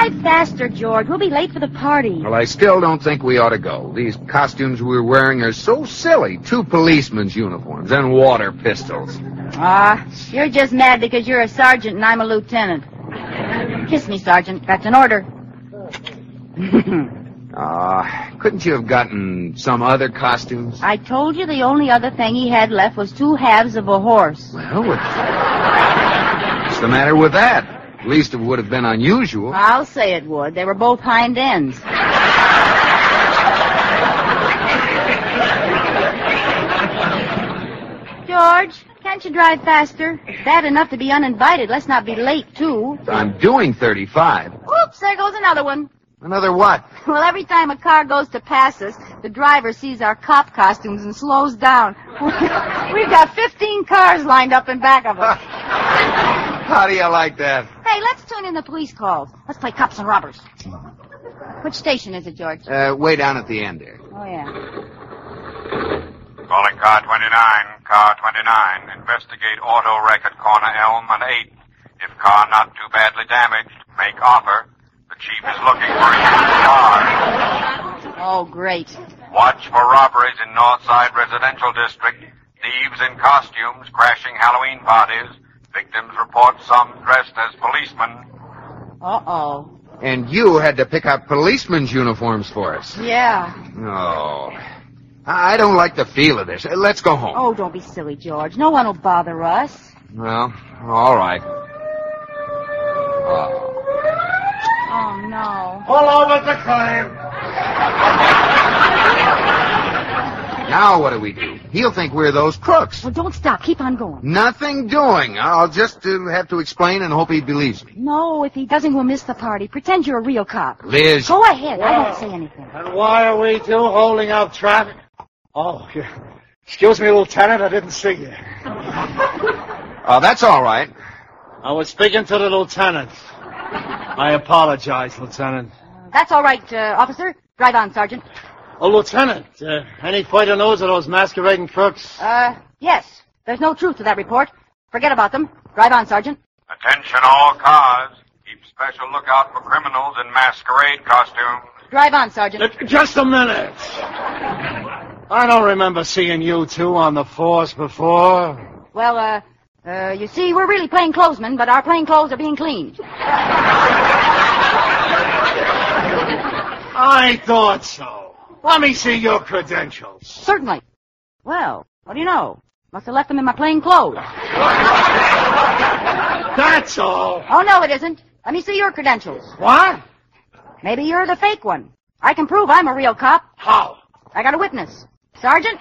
Drive faster, George. We'll be late for the party. Well, I still don't think we ought to go. These costumes we're wearing are so silly. 2 policemen's uniforms and water pistols. You're just mad because you're a sergeant and I'm a lieutenant. Kiss me, Sergeant. That's an order. Couldn't you have gotten some other costumes? I told you the only other thing he had left was 2 halves of a horse. Well, what's the matter with that? At least it would have been unusual. I'll say it would. They were both hind ends. George, can't you drive faster? Bad enough to be uninvited. Let's not be late, too. I'm doing 35. Oops, there goes another one. Another what? Well, every time a car goes to pass us, the driver sees our cop costumes and slows down. We've got 15 cars lined up in back of us. How do you like that? Hey, let's tune in the police calls. Let's play cops and robbers. Which station is it, George? Way down at the end there. Oh, yeah. Calling car 29. Car 29. Investigate auto wreck at corner Elm and 8. If car not too badly damaged, make offer. The chief is looking for a used car. Oh, great. Watch for robberies in Northside Residential District. Thieves in costumes crashing Halloween parties. Victims report some dressed as policemen. Uh-oh. And you had to pick out policemen's uniforms for us. Yeah. Oh. I don't like the feel of this. Let's go home. Oh, don't be silly, George. No one will bother us. Well, all right. Oh, no. Pull over the claim. Now what do we do? He'll think we're those crooks. Well, don't stop. Keep on going. Nothing doing. I'll just have to explain and hope he believes me. No, if he doesn't, we'll miss the party. Pretend you're a real cop. Liz. Go ahead. I won't say anything. And why are we 2 holding up traffic? Oh, yeah. Excuse me, Lieutenant. I didn't see you. That's all right. I was speaking to the lieutenant. I apologize, Lieutenant. That's all right, officer. Drive on, Sergeant. Oh, Lieutenant, any further news of those masquerading crooks? Yes. There's no truth to that report. Forget about them. Drive on, Sergeant. Attention all cars. Keep special lookout for criminals in masquerade costumes. Drive on, Sergeant. Just a minute. I don't remember seeing you 2 on the force before. Well, you see, we're really plainclothesmen, but our plain clothes are being cleaned. I thought so. Let me see your credentials. Certainly. Well, what do you know? Must have left them in my plain clothes. That's all. Oh, no, it isn't. Let me see your credentials. What? Maybe you're the fake one. I can prove I'm a real cop. How? I got a witness. Sergeant?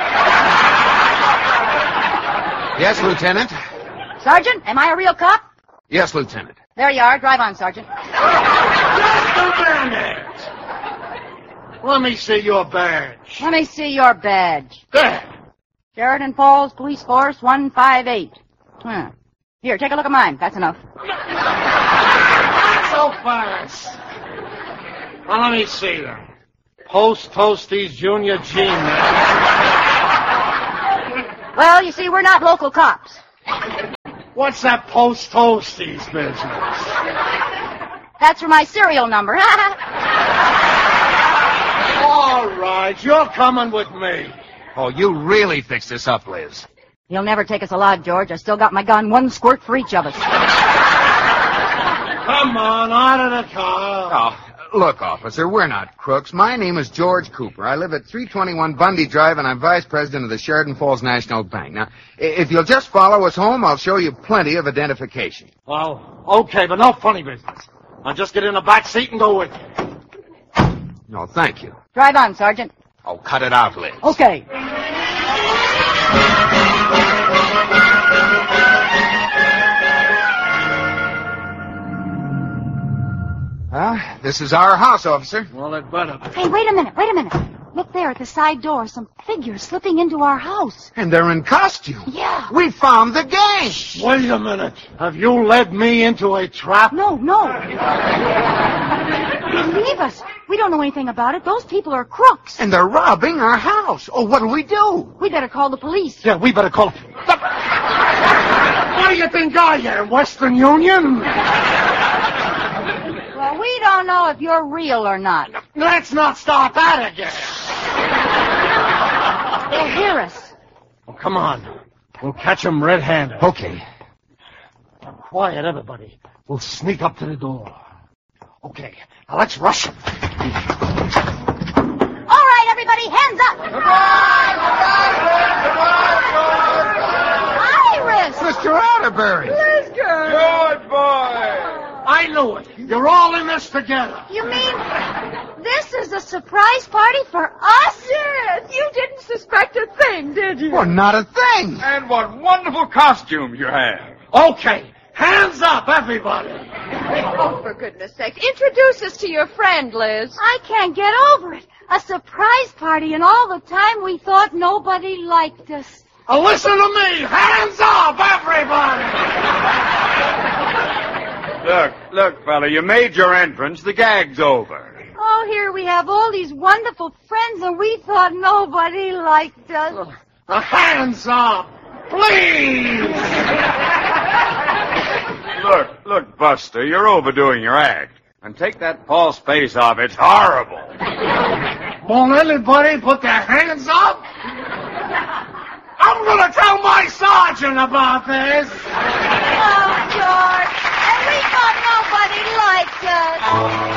Yes, Lieutenant. Sergeant, am I a real cop? Yes, Lieutenant. There you are. Drive on, Sergeant. Just a minute. Let me see your badge. Let me see your badge. There. Sheridan Falls Police Force 158. Here, take a look at mine. That's enough. So fast. Well, let me see them. Post Toasties Junior G-Man. Well, you see, we're not local cops. What's that Post Toasties business? That's for my serial number. All right, you're coming with me. Oh, you really fixed this up, Liz. You'll never take us alive, George. I still got my gun. 1 squirt for each of us. Come on, out of the car. Oh, look, officer, we're not crooks. My name is George Cooper. I live at 321 Bundy Drive, and I'm vice president of the Sheridan Falls National Bank. Now, if you'll just follow us home, I'll show you plenty of identification. Well, okay, but no funny business. I'll just get in the back seat and go with you. No, thank you. Drive on, Sergeant. Oh, cut it out, Liz. Okay. This is our house, officer. Well, it better be. Hey, wait a minute. Look there at the side door. Some figures slipping into our house. And they're in costume. Yeah. We found the gang. Wait a minute. Have you led me into a trap? No. Believe us. We don't know anything about it. Those people are crooks. And they're robbing our house. Oh, what'll we do? We better call the police. Yeah, we better call. What do you think I am, Western Union? Well, Well, we don't know if you're real or not. Let's not start that again. They'll hear us. Oh, come on. We'll catch them red-handed. Okay. Now, quiet, everybody. We'll sneak up to the door. Okay, now let's rush them. All right, everybody, hands up. Iris! Mr. Atterbury! Good boy. I knew it. You're all in this together. You mean this is a surprise party for us? Yes, you didn't suspect a thing, did you? Well, not a thing. And what wonderful costumes you have. Okay, hands up, everybody. Oh, for goodness sake. Introduce us to your friend, Liz. I can't get over it. A surprise party, and all the time we thought nobody liked us. Now listen to me. Hands up, everybody. Look, fella, you made your entrance. The gag's over. Oh, here we have all these wonderful friends, and we thought nobody liked us. Now hands up, please. Look, Buster, you're overdoing your act. And take that false face off. It's horrible. Won't anybody put their hands up? I'm going to tell my sergeant about this. Oh, George, and we thought nobody liked us.